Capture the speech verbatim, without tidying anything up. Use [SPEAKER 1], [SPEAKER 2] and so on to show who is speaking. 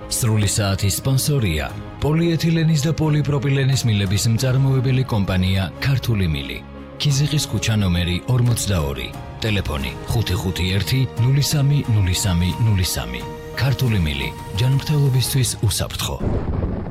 [SPEAKER 1] სრული საათის სპონსორია პოლიეთილენის და პოლიპროპილენის მილების მწარმოებელი კომპანია ქართული მილი. ქიზიყის ქუჩა ნომერი ორმოცდაორი. ტელეფონი ხუთი ხუთი ერთი ნული სამი ნული სამი ნული სამი. ქართული მილი ჯანმრთელობისთვის უსაფრთხო.